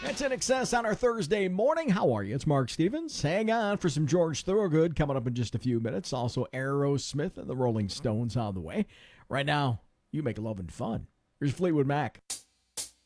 It's In Excess on our Thursday morning. How are you? It's Mark Stevens. Hang on for some George Thorogood coming up in just a few minutes. Also, Aerosmith and the Rolling Stones on the way. Right now, you make love and fun. Here's Fleetwood Mac.